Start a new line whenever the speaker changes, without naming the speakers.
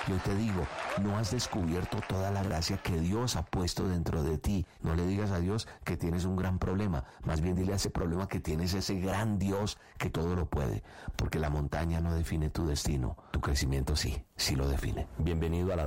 Yo te digo, no has descubierto toda la gracia que Dios ha puesto dentro de ti. No le digas a Dios que tienes un gran problema. Más bien dile a ese problema que tienes ese gran Dios que todo lo puede. Porque la montaña no define tu destino. Tu crecimiento sí lo define. Bienvenido a la